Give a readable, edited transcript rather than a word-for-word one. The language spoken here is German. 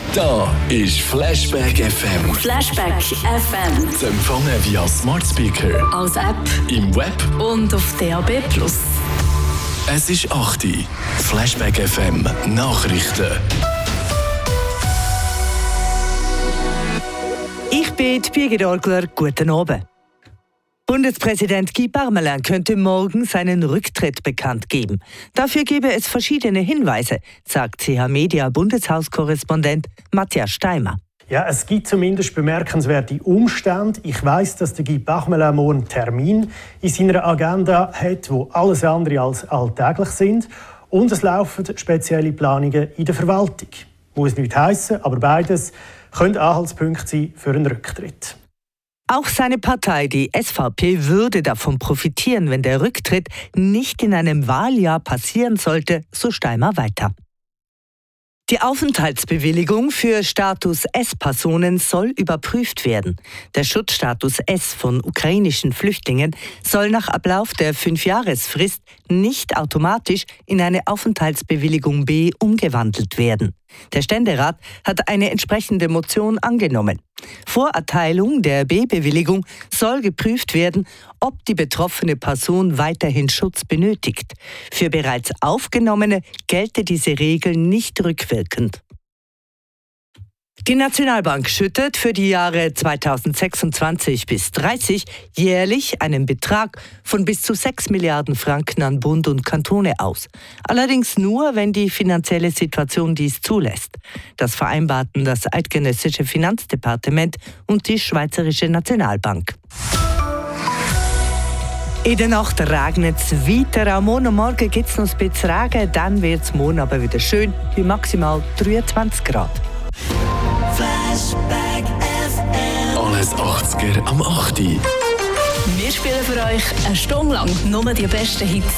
Da ist Flashback FM. Flashback FM. Zu empfangen via Smart Speaker, Als App im Web. und auf DAB+. Es ist 8 Uhr. Flashback FM Nachrichten. Ich bin die Birgit Orgler. Guten Abend. Bundespräsident Guy Parmelin könnte morgen seinen Rücktritt bekannt geben. Dafür gebe es verschiedene Hinweise, sagt CH-Media-Bundeshauskorrespondent Matthias Steimer. Ja, es gibt zumindest bemerkenswerte Umstände. Ich weiss, dass der Guy Parmelin morgen einen Termin in seiner Agenda hat, wo alles andere als alltäglich sind. Und es laufen spezielle Planungen in der Verwaltung. Muss nicht heissen, aber beides können Anhaltspunkte sein für einen Rücktritt. Auch seine Partei, die SVP, würde davon profitieren, wenn der Rücktritt nicht in einem Wahljahr passieren sollte, so Steimer weiter. Die Aufenthaltsbewilligung für Status S-Personen soll überprüft werden. Der Schutzstatus S von ukrainischen Flüchtlingen soll nach Ablauf der 5-Jahresfrist nicht automatisch in eine Aufenthaltsbewilligung B umgewandelt werden. Der Ständerat hat eine entsprechende Motion angenommen. Vor Erteilung der B-Bewilligung soll geprüft werden, ob die betroffene Person weiterhin Schutz benötigt. Für bereits Aufgenommene gelte diese Regel nicht rückwirkend. Die Nationalbank schüttet für die Jahre 2026 bis 2030 jährlich einen Betrag von bis zu 6 Milliarden Franken an Bund und Kantone aus. Allerdings nur, wenn die finanzielle Situation dies zulässt. Das vereinbarten das eidgenössische Finanzdepartement und die Schweizerische Nationalbank. In der Nacht regnet es weiter. Am Morgen gibt es noch ein bisschen Regen, dann wird es morgen aber wieder schön, bei maximal 23 Grad. Flashback FM. Alles 80er am 8 Uhr. Wir spielen für euch eine Stunde lang nur die besten Hits